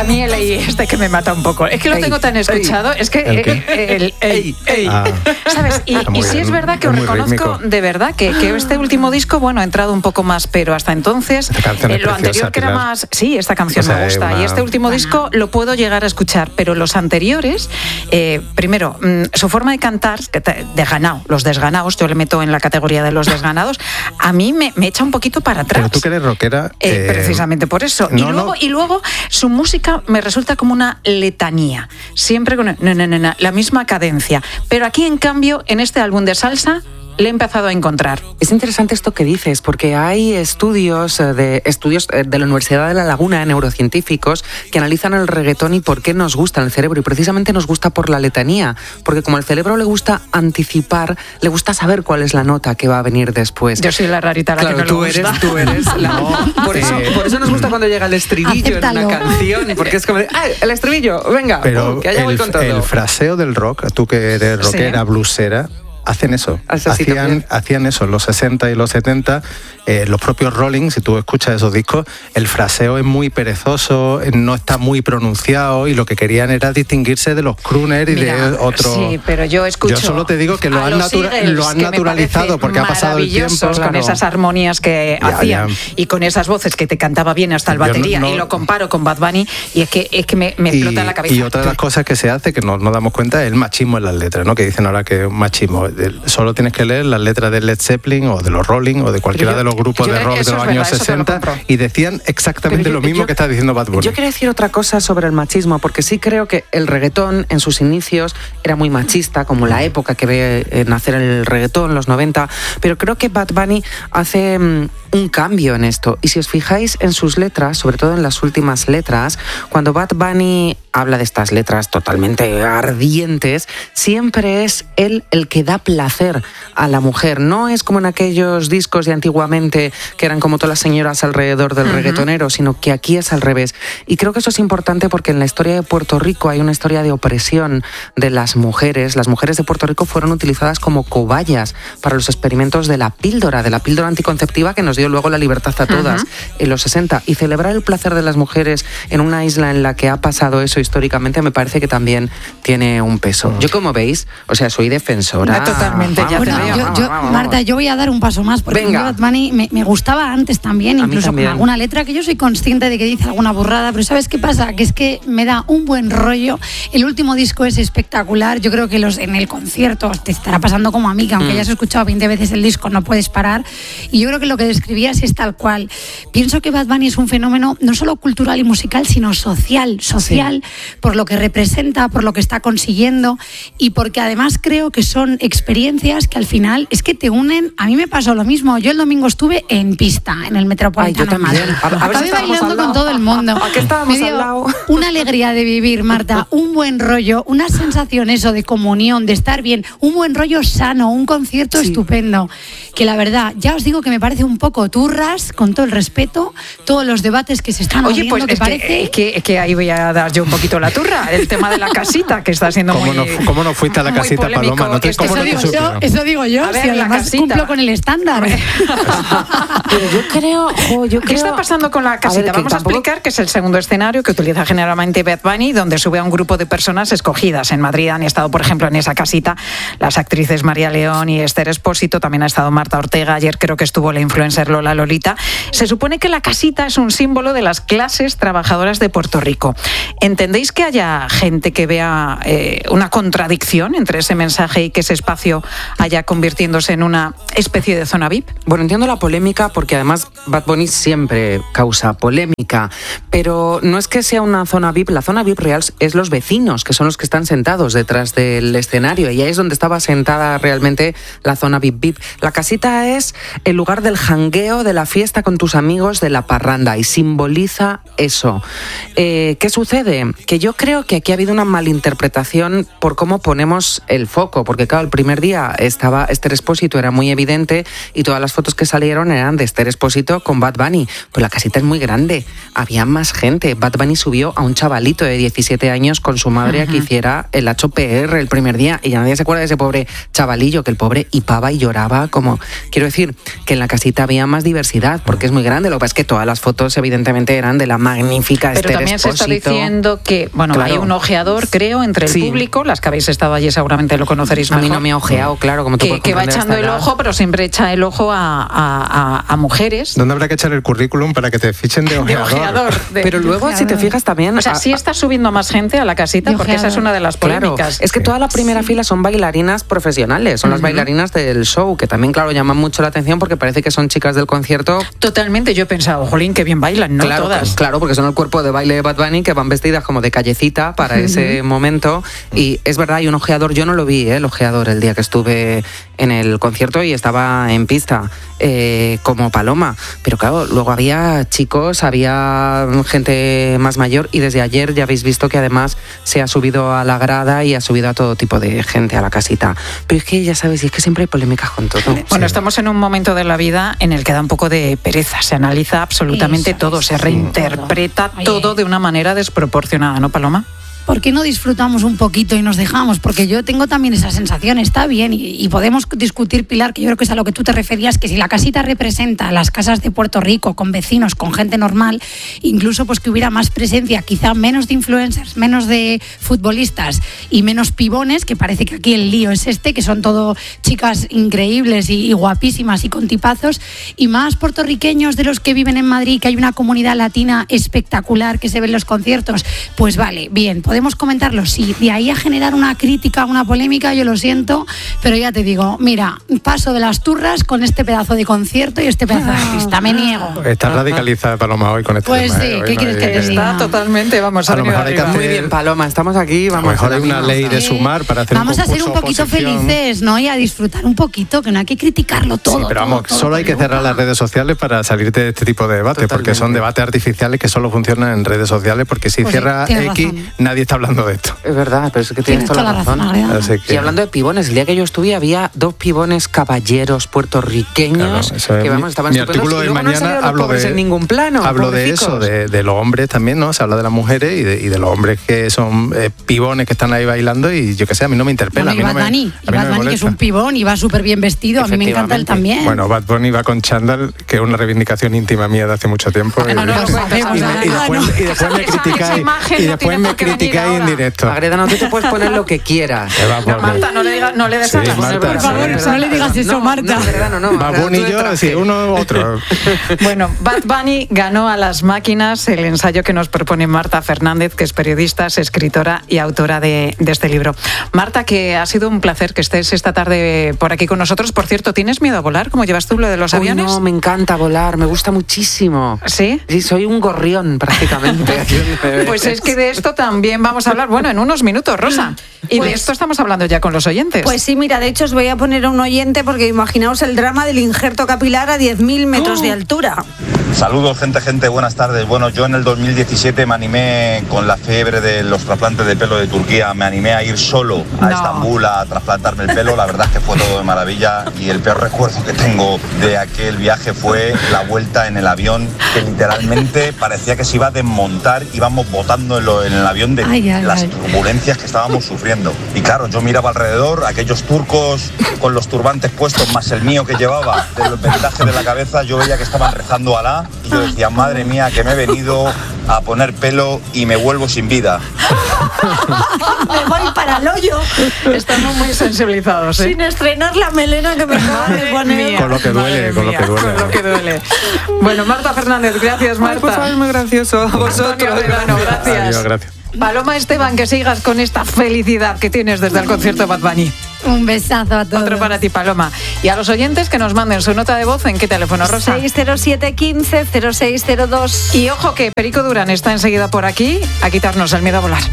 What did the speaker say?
mí el este que me mata un poco. Es que lo tengo tan escuchado. Es que ¿sabes? Y sí es verdad que os reconozco de verdad que este último disco, bueno, ha entrado un poco más, pero hasta entonces lo anterior que era más... Sí, esta canción me gusta. Y este último disco lo puedo llegar a escuchar, pero los anteriores, primero, su forma de cantar, desganado, los desganados, yo le meto en la categoría de los desganados, a mí me echa un poquito para atrás. Pero tú que eres rockera... precisamente por eso. Y luego su música me resulta como una letanía, siempre con la misma cadencia. Pero aquí, en cambio, en este álbum de salsa, le he empezado a encontrar. Es interesante esto que dices, porque hay estudios de la Universidad de La Laguna, neurocientíficos, que analizan el reggaetón y por qué nos gusta en el cerebro. Y precisamente nos gusta por la letanía, porque como al cerebro le gusta anticipar, le gusta saber cuál es la nota que va a venir después. Yo soy la rarita, la que no le gusta. Tú eres la... Por eso nos gusta cuando llega el estribillo en una canción, porque es como de, el estribillo, venga, pero que allá voy con todo. El fraseo del rock, tú que eres rockera, blusera, hacen eso. Hacían eso en los 60 y los 70. Los propios Rolling, si tú escuchas esos discos, el fraseo es muy perezoso, no está muy pronunciado, y lo que querían era distinguirse de los crooners y de otros. Sí, pero yo escucho. Yo solo te digo que lo han naturalizado, porque ha pasado el tiempo. Con esas armonías que hacían y con esas voces que te cantaba bien hasta el batería, y lo comparo con Bad Bunny, y es que me explota la cabeza. Y otra de las cosas que se hace, que no nos damos cuenta, es el machismo en las letras, ¿no? Que dicen ahora que es machismo. Solo tienes que leer las letras de Led Zeppelin o de los Rolling o de cualquiera de los grupos de rock de los años 60 y decían exactamente lo mismo que está diciendo Bad Bunny. Yo quiero decir otra cosa sobre el machismo, porque sí creo que el reggaetón en sus inicios era muy machista, como la época que ve nacer el reggaetón, los 90, pero creo que Bad Bunny hace un cambio en esto. Y si os fijáis en sus letras, sobre todo en las últimas letras, cuando Bad Bunny habla de estas letras totalmente ardientes, siempre es él el que da placer a la mujer. No es como en aquellos discos de antiguamente que eran como todas las señoras alrededor del reggaetonero, sino que aquí es al revés. Y creo que eso es importante porque en la historia de Puerto Rico hay una historia de opresión de las mujeres. Las mujeres de Puerto Rico fueron utilizadas como cobayas para los experimentos de la píldora anticonceptiva que nos dio luego la libertad a todas en los 60. Y celebrar el placer de las mujeres en una isla en la que ha pasado eso históricamente me parece que también tiene un peso. Yo, como veis, o sea, soy defensora. Totalmente, ya te veo. Marta, yo voy a dar un paso más, porque Bad Bunny me gustaba antes también, incluso con alguna letra que yo soy consciente de que dice alguna burrada, pero ¿sabes qué pasa? Que es que me da un buen rollo. El último disco es espectacular. Yo creo que en el concierto te estará pasando como a mí, que aunque hayas escuchado 20 veces el disco, no puedes parar. Y yo creo que lo que describías es tal cual. Pienso que Bad Bunny es un fenómeno no solo cultural y musical, sino social, por lo que representa, por lo que está consiguiendo, y porque además creo que son experiencias que al final es que te unen. A mí me pasó lo mismo. Yo el domingo estuve en pista, en el Metropolitano de Madrid. Acabé bailando con todo el mundo. Aquí estábamos al lado. Una alegría de vivir, Marta, un buen rollo, una sensación eso de comunión, de estar bien, un buen rollo sano, un concierto estupendo. Que la verdad, ya os digo que me parece un poco turras, con todo el respeto, todos los debates que se están abriendo. Oye, pues parece que ahí voy a dar yo un poquito la turra, el tema de la casita, que está siendo ¿Cómo no fuiste a la casita, polémico? Paloma? Eso digo yo, a ver, si además cumplo con el estándar. Pero yo creo... ¿Qué está pasando con la casita? Vamos a explicar que es el segundo escenario que utiliza generalmente Bad Bunny, donde sube a un grupo de personas escogidas. En Madrid han estado, por ejemplo, en esa casita las actrices María León y Esther Expósito, también ha estado Marta Ortega, ayer creo que estuvo la influencer Lola Lolita. Se supone que la casita es un símbolo de las clases trabajadoras de Puerto Rico. ¿Entendéis que haya gente que vea una contradicción entre ese mensaje y que ese espacio haya convirtiéndose en una especie de zona VIP? Bueno, entiendo la polémica, porque además Bad Bunny siempre causa polémica, pero no es que sea una zona VIP. La zona VIP real es los vecinos, que son los que están sentados detrás del escenario, y ahí es donde estaba sentada realmente la zona VIP. La casita es el lugar del jangueo, de la fiesta con tus amigos, de la parranda, y simboliza eso. ¿Qué sucede? Que yo creo que aquí ha habido una malinterpretación por cómo ponemos el foco, porque claro, el primer día estaba Esther Expósito, era muy evidente, y todas las fotos que salieron eran de Esther Expósito con Bad Bunny. Pues la casita es muy grande, había más gente. Bad Bunny subió a un chavalito de 17 años con su madre a que hiciera el HPR el primer día, y ya nadie se acuerda de ese pobre chavalillo, que el pobre hipaba y lloraba como... Quiero decir que en la casita había había más diversidad, porque es muy grande. Lo que pasa es que todas las fotos, evidentemente, eran de la magnífica Esther Esposito. Pero también se está diciendo que, bueno, hay un ojeador, creo, entre el público, las que habéis estado allí seguramente lo conoceréis mejor. A mí no me ha ojeado, claro, como tú que va echando el ojo, pero siempre echa el ojo a mujeres. ¿Dónde habrá que echar el currículum para que te fichen de ojeador? Pero luego, si te fijas también... O sea, sí está subiendo más gente a la casita, porque esa es una de las polémicas. Claro, es que toda la primera fila son bailarinas profesionales, son las bailarinas del show, que también, claro, llaman mucho la atención porque parece que son chicas del concierto. Totalmente, yo he pensado, jolín, qué bien bailan, ¿no? Claro, todas. Claro, porque son el cuerpo de baile de Bad Bunny, que van vestidas como de callecita para ese momento. Y es verdad, hay un ojeador, yo no lo vi, el ojeador, el día que estuve en el concierto y estaba en pista como Paloma. Pero claro, luego había chicos, había gente más mayor y desde ayer ya habéis visto que además se ha subido a la grada y ha subido a todo tipo de gente a la casita. Pero es que ya sabes, y es que siempre hay polémicas con todo. Bueno, estamos en un momento de la vida en el que da un poco de pereza, se analiza absolutamente todo, se reinterpreta todo de una manera desproporcionada, ¿no, Paloma? ¿Por qué no disfrutamos un poquito y nos dejamos? Porque yo tengo también esa sensación, está bien, y podemos discutir, Pilar, que yo creo que es a lo que tú te referías, que si la casita representa las casas de Puerto Rico, con vecinos, con gente normal, incluso pues que hubiera más presencia, quizá menos de influencers, menos de futbolistas y menos pibones, que parece que aquí el lío es que son todo chicas increíbles y guapísimas y con tipazos, y más puertorriqueños de los que viven en Madrid, que hay una comunidad latina espectacular que se ve en los conciertos, pues vale, bien, podemos comentarlo, sí. De ahí a generar una crítica, una polémica, yo lo siento, pero ya te digo, mira, paso de las turras con este pedazo de concierto y este pedazo de artista, me niego. Está radicalizada Paloma hoy con este pues tema. Sí, ¿qué quieres que te diga? Está totalmente, vamos a lo mejor hay que hacer... Muy bien, Paloma, estamos aquí, vamos a lo mejor hay una ley de sumar para hacer vamos a ser un poquito oposición. Felices, ¿no? Y a disfrutar un poquito, que no hay que criticarlo todo. Sí, pero vamos, todo, solo hay que cerrar las redes sociales para salir de este tipo de debates, porque son debates artificiales que solo funcionan en redes sociales, porque si cierra X, nadie está hablando de esto. Es verdad, pero es que tienes toda la razón. Y hablando de pibones, el día que yo estuve había 2 pibones caballeros puertorriqueños, claro, que vamos, estaban mi artículo de mañana no hablo de en ningún plano. Hablo de eso, de los hombres también, ¿no? Se habla de las mujeres y de los hombres que son pibones que están ahí bailando, y yo qué sé, a mí no me interpela. Bueno, y Bad Bunny, que es un pibón y va súper bien vestido, a mí me encanta él también. Bueno, Bad Bunny va con chándal, que es una reivindicación íntima mía de hace mucho tiempo. Y después me criticáis en directo. Agreda, no te puedes poner lo que quieras. Marta, no le des a la Marta, por favor, no le digas eso, Marta. Bad Bunny y yo, sí, uno u otro. Bueno, Bad Bunny ganó a las máquinas, el ensayo que nos propone Marta Fernández, que es periodista, es escritora y autora de este libro. Marta, que ha sido un placer que estés esta tarde por aquí con nosotros. Por cierto, ¿tienes miedo a volar? ¿Cómo llevas tú lo de los aviones? No, me encanta volar, me gusta muchísimo. ¿Sí? Sí, soy un gorrión prácticamente. Pues es que de esto también vamos a hablar, bueno, en unos minutos, Rosa. Y pues, de esto estamos hablando ya con los oyentes. Pues sí, mira, de hecho os voy a poner a un oyente porque imaginaos el drama del injerto capilar a 10.000 metros de altura. Saludos, gente, buenas tardes. Bueno, yo en el 2017 me animé con la fiebre de los trasplantes de pelo de Turquía, me animé a ir solo a Estambul a trasplantarme el pelo. La verdad es que fue todo de maravilla y el peor recuerdo que tengo de aquel viaje fue la vuelta en el avión, que literalmente parecía que se iba a desmontar, íbamos botando en el avión de las turbulencias que estábamos sufriendo. Y claro, yo miraba alrededor, aquellos turcos con los turbantes puestos, más el mío que llevaba del vendaje de la cabeza, yo veía que estaban rezando a Alá y yo decía, madre mía, que me he venido a poner pelo y me vuelvo sin vida. Me voy para el hoyo. Estamos muy sensibilizados, Sin estrenar la melena que me acaba de poner. Con lo que duele, Bueno, Marta Fernández, gracias, Marta. Por favor, muy gracioso. A vosotros. Gracias. Adiós, gracias. Paloma Esteban, que sigas con esta felicidad que tienes desde el concierto de Bad Bunny. Un besazo a todos. Otro para ti, Paloma. Y a los oyentes que nos manden su nota de voz, ¿en qué teléfono, Rosa? 60715-0602. Y ojo que Perico Durán está enseguida por aquí a quitarnos el miedo a volar.